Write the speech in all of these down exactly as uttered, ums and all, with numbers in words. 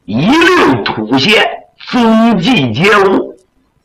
一溜凸现，踪迹皆无。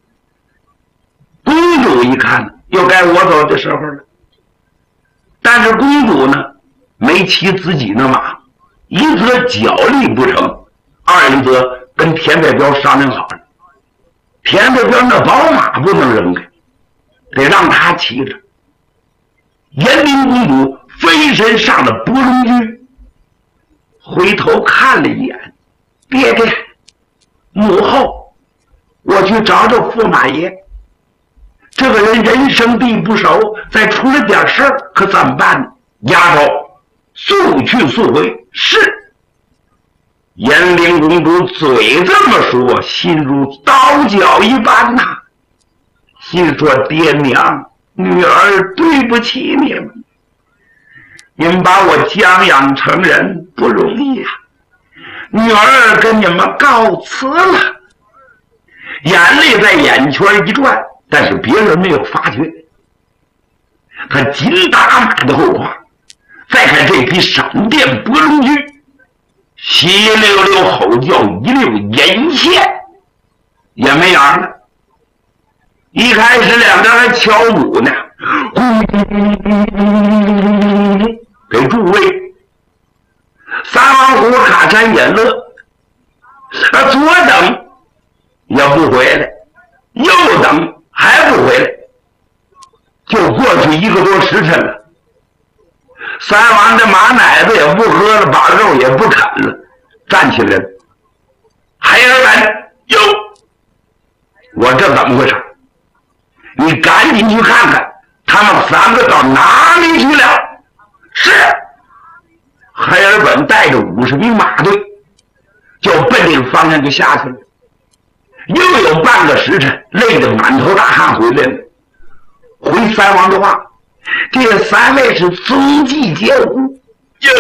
公主一看，又该我走的时候了。但是公主呢，没骑自己的马，一则脚力不成，二一则跟田代彪商量好了，田代彪那宝马不能扔开，得让他骑着。延陵公主飞身上了博龙驹，回头看了一眼，爹爹母后，我去找找驸马爷。这个人人生地不熟，再出了点事儿，可怎么办呢？丫头，速去速回。是。延陵公主嘴这么说，心如刀绞一般呐、啊。心说：爹娘，女儿对不起你们，你们把我将养成人不容易啊！女儿跟你们告辞了。眼泪在眼圈一转，但是别人没有发觉。他紧打马的后胯，再看这匹闪电博龙驹，稀溜溜吼叫，一溜引线，也没样了。一开始两边还敲鼓呢，给诸位。三王虎卡山也乐，啊，左等也不回来，右等还不回来，就过去一个多时辰了。三王这马奶子也不喝了，把肉也不啃了，站起来了。孩儿们，哟，我这怎么回事？你赶紧去看看，他们三个到哪里去了？是。海尔本带着五十名马队，就奔这个方向就下去了。又有半个时辰，累得满头大汗回来了。回三王的话，这三位是踪迹皆无。哟，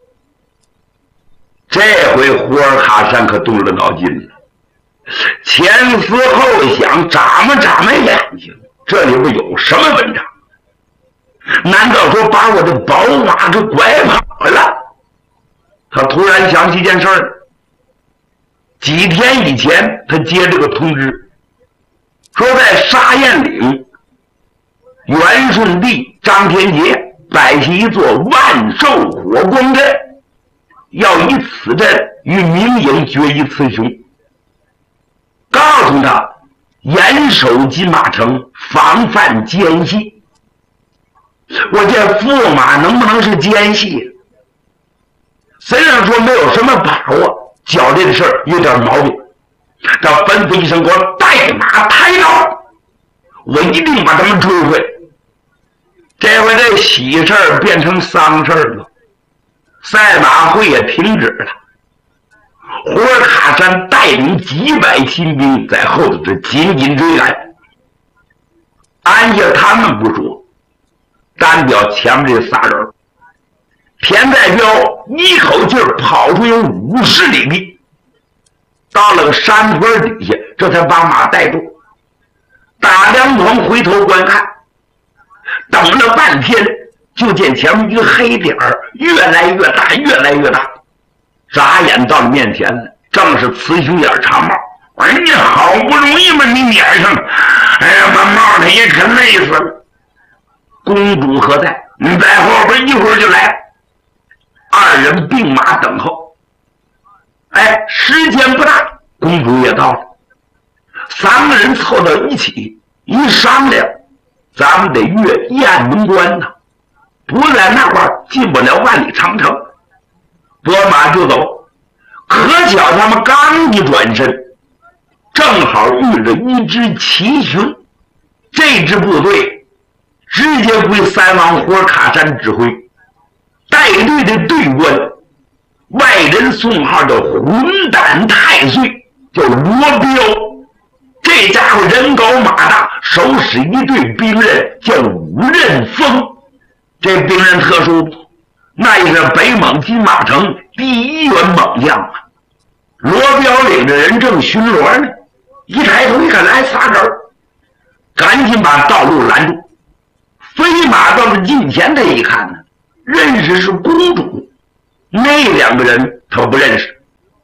这回胡尔卡山可动了脑筋了，前思后想，眨巴眨巴眼睛，这里边有什么文章？难道说把我的宝马给拐跑了？他突然想起一件事儿，几天以前他接这个通知，说在沙堰岭元顺帝张天杰摆下一座万寿火光阵，要以此阵与明营决一雌雄，告诉他严守金马城，防范奸细。我这驸马能不能是奸细？虽然说没有什么把握，觉这个事儿有点毛病。他吩咐一声，给我带马抬刀，我一定把他们追回。这回这喜事儿变成丧事儿了，赛马会也停止了。胡尔卡山带领几百亲兵在后头是紧紧追赶。按下他们不说，单表前面这仨人，田代彪一口气跑出有五十里地，到了个山坡底下，这才把马带住。打两桶回头观看，等了半天，就见前面一个黑点儿越来越大，越来越大，眨眼到了面前了，正是雌雄眼长帽。哎呀，好不容易把你撵上了，哎呀，把帽他也可累死了。公主何在？你在后边，一会儿就来。二人并马等候。哎，时间不大，公主也到了。三个人凑到一起，一商量，咱们得越雁门关呐，不在那块儿进不了万里长城。拨马就走。可巧他们刚一转身，正好遇着一支奇雄，这支部队直接归三王胡尔卡山指挥，带队的队官外人送号叫混蛋太岁，叫罗彪。这家伙人高马大，手使一队兵刃叫五刃锋。这兵刃特殊，那也是北蒙金马城第一员猛将啊。罗彪领着人正巡逻呢，一抬头一看来仨人，赶紧把道路拦住。飞马到了近前，他一看呢，认识是公主，那两个人他不认识。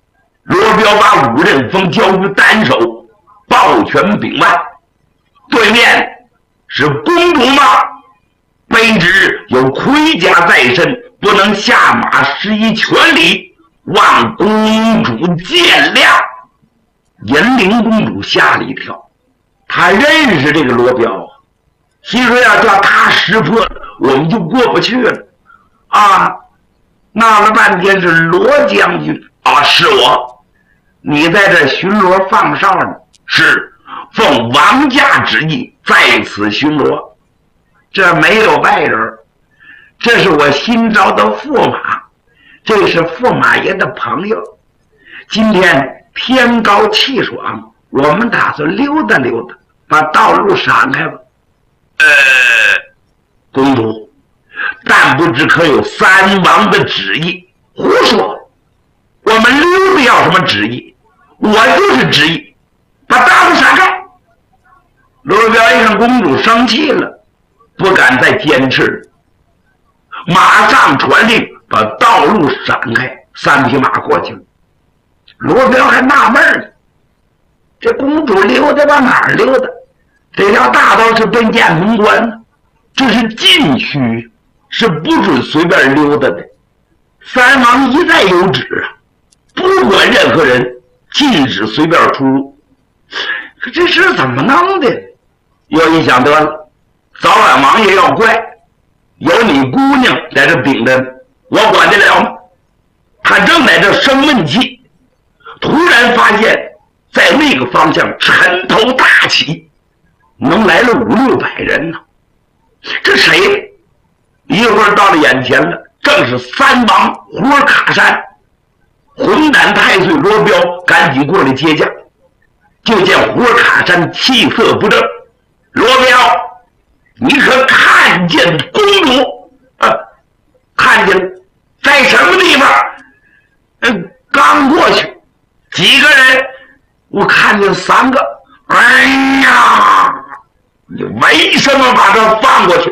罗彪把武任风交于单手，抱拳秉腕。对面是公主吗？卑职有盔甲在身，不能下马施以权礼，望公主见谅。银铃公主吓了一跳，她认识这个罗彪，心说要叫他识破了，我们就过不去了。啊，闹了半天是罗将军啊，是我。你在这巡逻放哨呢？是，奉王家旨意在此巡逻。这没有外人，这是我新招的驸马，这是驸马爷的朋友。今天天高气爽，我们打算溜达溜达，把道路闪开吧。呃，公主，但不知可有三王的旨意？胡说！我们溜达要什么旨意？我就是旨意，把道路闪开。罗彪一看公主生气了，不敢再坚持，马上传令把道路闪开。三匹马过去了，罗彪还纳闷呢，这公主溜达往哪儿溜达？这条大道是奔雁门关的，这是禁区，是不准随便溜达的。三王一再有旨啊，不管任何人，禁止随便出入。可这事怎么弄的？又一想得了，早晚王爷要怪，有你姑娘在这顶着，我管得了吗？他正在这生闷气，突然发现在那个方向尘头大起，能来了五六百人呢。这谁？一会儿到了眼前了，正是三王胡尔卡山。混胆太岁罗彪赶紧过来接驾，就见胡尔卡山气色不正。罗彪，你可看见公主？啊，看见了，在什么地方？嗯，刚过去，几个人？我看见三个。哎呀，你为什么把他放过去？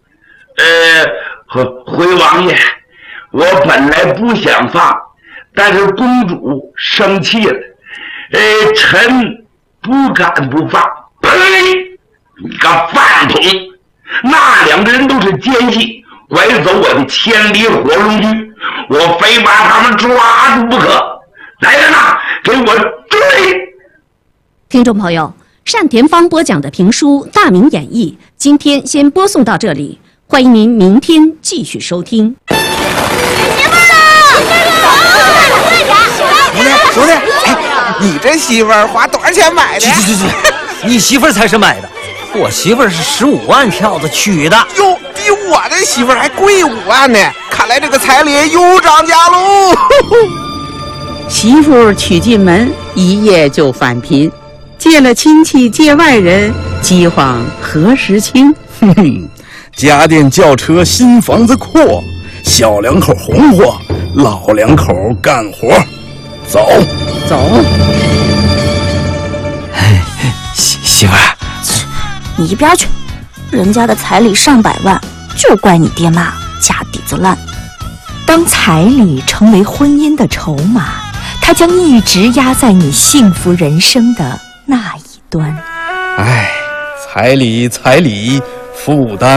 呃，回王爷，我本来不想放，但是公主生气了，呃，臣不敢不放。呸！你个饭桶！那两个人都是奸细，拐走我的千里火龙驹，我非把他们抓住不可。来人呐，给我追！ 听众朋友，单田芳播讲的评书《大明演义》，今天先播送到这里，欢迎您明天继续收听。 媳妇儿了！快点！ 兄弟，兄弟，哎，你这媳妇儿花多少钱买的？ 去去去去，你媳妇儿才是买的，我媳妇儿是十五万票子娶的。 哟，比我的媳妇儿还贵五万呢！看来这个彩礼又涨价喽。 媳妇娶进门，一夜就返贫，借了亲戚借外人，饥荒何时清？ 哼哼，家电轿车新房子阔，小两口红火，老两口干活。走走。 媳媳妇儿， 你一边去！人家的彩礼上百万，就怪你爹妈家底子烂。 当彩礼成为婚姻的筹码，它将一直压在你幸福人生的那一端。 哎，彩礼彩礼，负担